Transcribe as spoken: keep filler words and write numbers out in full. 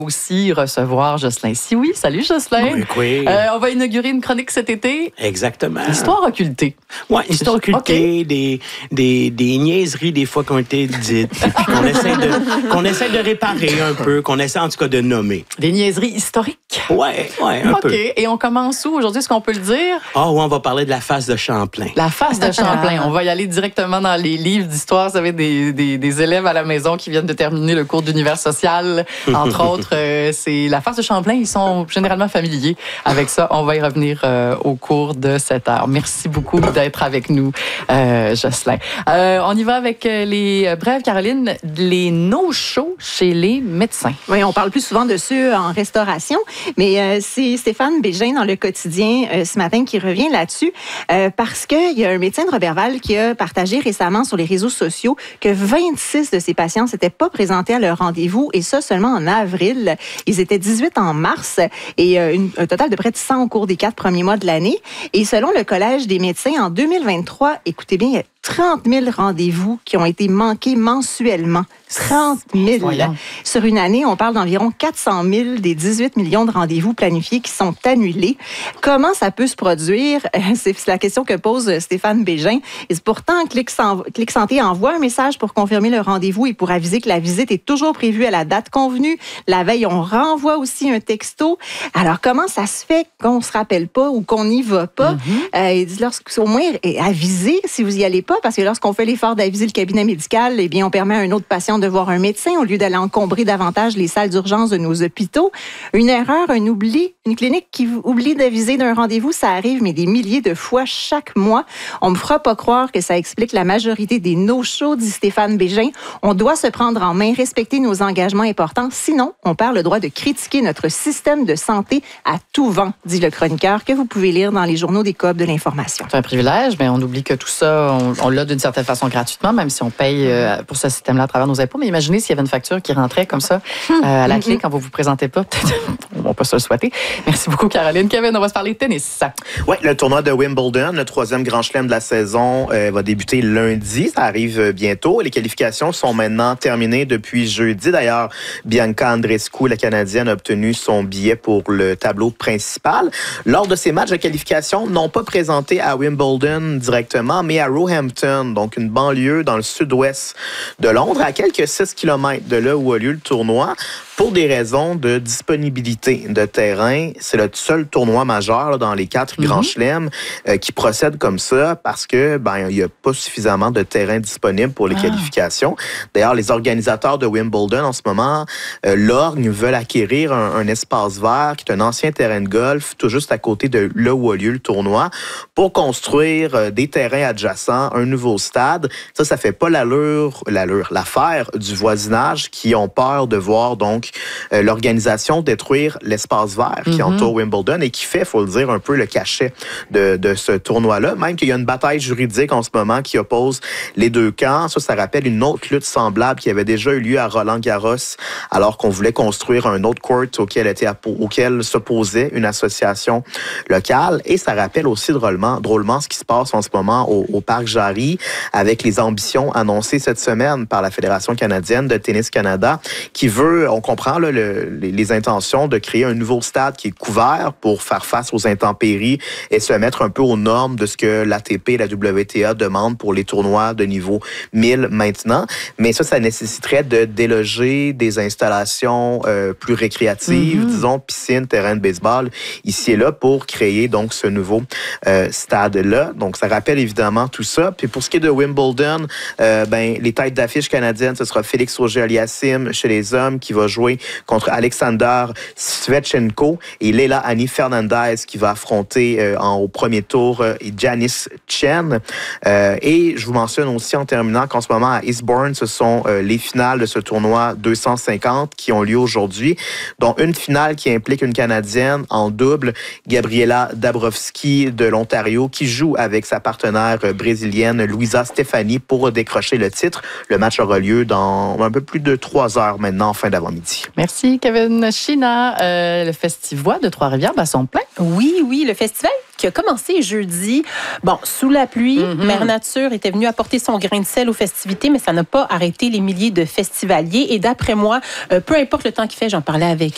aussi recevoir Jocelyn Sioui. Salut Jocelyn. Oui, oui. Euh, on va inaugurer une chronique cet été. Exactement. Histoire occultée. Oui, histoire occultée, okay. des, des, des niaiseries des fois qui ont été dites, puis qu'on essaie de, qu'on essaie de réparer un peu, qu'on essaie en tout cas de nommer. Des niaiseries historiques. Oui, oui, un okay. peu. OK, et on commence où aujourd'hui? Est-ce qu'on peut le dire? Ah oh, oui, on va parler de la face de Champlain. La face de Champlain. On va y aller directement dans les livres d'histoire. Vous savez, des, des, des élèves à la maison qui viennent de terminer le cours d'univers social, entre autres. Euh, c'est la face de Champlain. Ils sont généralement familiers avec ça. On va y revenir euh, au cours de cette heure. Merci beaucoup d'être avec nous, euh, Jocelyn. Euh, on y va avec les brèves, Caroline. Les no-shows chez les médecins. Oui, on parle plus souvent de ceux en restauration, mais euh, c'est Stéphane Bégin dans Le Quotidien euh, ce matin qui revient là-dessus euh, parce qu'il y a un médecin de Roberval qui a partagé récemment sur les réseaux sociaux que vingt-six de ses patients s'étaient pas présentés à leur rendez-vous et ça seulement en avril. Ils étaient dix-huit en mars et euh, une, un total de près de cent au cours des quatre premiers mois de l'année. Et selon le Collège des médecins, en deux mille vingt-trois, écoutez bien, il y a trente mille rendez-vous qui ont été manqués mensuellement. trente mille. Voyons. Sur une année, on parle d'environ quatre cent mille des dix-huit millions de rendez-vous planifiés qui sont annulés. Comment ça peut se produire? C'est la question que pose Stéphane Bégin. Et pourtant, Clic Santé envoie un message pour confirmer le rendez-vous et pour aviser que la visite est toujours prévue à la date convenue. La veille, on renvoie aussi un texto. Alors, comment ça se fait qu'on ne se rappelle pas ou qu'on n'y va pas? Mm-hmm. euh, lorsqu'au moins, aviser si vous y allez pas, parce que lorsqu'on fait l'effort d'aviser le cabinet médical, eh bien, on permet à un autre patient de voir un médecin au lieu d'aller encombrer davantage les salles d'urgence de nos hôpitaux. Une erreur, un oubli, une clinique qui oublie d'aviser d'un rendez-vous, ça arrive, mais des milliers de fois chaque mois. On me fera pas croire que ça explique la majorité des no-shows, dit Stéphane Bégin. On doit se prendre en main, respecter nos engagements importants, sinon on perd le droit de critiquer notre système de santé à tout vent, dit le chroniqueur que vous pouvez lire dans les journaux des Coop de l'information. C'est un privilège, mais on oublie que tout ça, on, on l'a d'une certaine façon gratuitement, même si on paye euh, pour ce système-là à travers nos impôts. Mais imaginez s'il y avait une facture qui rentrait comme ça euh, à la clé quand vous vous présentez pas. Peut-être, on va pas se le souhaiter. Merci beaucoup, Caroline. Kevin, on va se parler de tennis. Oui, le tournoi de Wimbledon, le troisième grand chelem de la saison, euh, va débuter lundi. Ça arrive bientôt. Les qualifications sont maintenant terminées depuis jeudi. D'ailleurs, Bianca Andreescu, la Canadienne, a obtenu son billet pour le tableau principal. Lors de ces matchs de qualification, non pas présentés à Wimbledon directement, mais à Roehampton, donc une banlieue dans le sud-ouest de Londres, à quelques six kilomètres de là où a lieu le tournoi. Pour des raisons de disponibilité de terrain, c'est le seul tournoi majeur là, dans les quatre mm-hmm. grands chelems euh, qui procède comme ça parce que ben il y a pas suffisamment de terrain disponible pour les ah. qualifications. D'ailleurs, les organisateurs de Wimbledon en ce moment euh, lorgnent, veulent acquérir un, un espace vert qui est un ancien terrain de golf tout juste à côté de là où a lieu le tournoi pour construire euh, des terrains adjacents, un nouveau stade. Ça, ça fait pas l'allure, l'allure, l'affaire du voisinage qui ont peur de voir donc Euh, l'organisation détruire l'espace vert qui mm-hmm. entoure Wimbledon et qui fait, il faut le dire, un peu le cachet de, de ce tournoi-là. Même qu'il y a une bataille juridique en ce moment qui oppose les deux camps. Ça, ça rappelle une autre lutte semblable qui avait déjà eu lieu à Roland-Garros alors qu'on voulait construire un autre court auquel, était, auquel s'opposait une association locale. Et ça rappelle aussi drôlement, drôlement ce qui se passe en ce moment au, au Parc Jarry avec les ambitions annoncées cette semaine par la Fédération canadienne de Tennis Canada qui veut, on comprend là, le, les, les intentions de créer un nouveau stade qui est couvert pour faire face aux intempéries et se mettre un peu aux normes de ce que l'A T P et la W T A demandent pour les tournois de niveau mille maintenant. Mais ça, ça nécessiterait de déloger des installations euh, plus récréatives, mm-hmm. disons piscine, terrain de baseball, ici et là, pour créer donc ce nouveau euh, stade-là. Donc, ça rappelle évidemment tout ça. Puis pour ce qui est de Wimbledon, euh, ben, les têtes d'affiche canadiennes, ce sera Félix Auger-Aliassime chez les hommes qui va jouer contre Alexander Svechenko et Leila Annie Fernandez qui va affronter euh, en, au premier tour euh, Janice Chen. Euh, et je vous mentionne aussi en terminant qu'en ce moment à Eastbourne, ce sont euh, les finales de ce tournoi deux cent cinquante qui ont lieu aujourd'hui, dont une finale qui implique une Canadienne en double, Gabriela Dabrowski de l'Ontario, qui joue avec sa partenaire brésilienne Luisa Stefani pour décrocher le titre. Le match aura lieu dans un peu plus de trois heures maintenant, en fin d'avant-midi. Merci, Kevin. China, euh, le Festivois de Trois-Rivières bat son plein. Oui, oui, le festival qui a commencé jeudi. Bon, sous la pluie, mm-hmm. Mère Nature était venue apporter son grain de sel aux festivités, mais ça n'a pas arrêté les milliers de festivaliers. Et d'après moi, euh, peu importe le temps qu'il fait, j'en parlais avec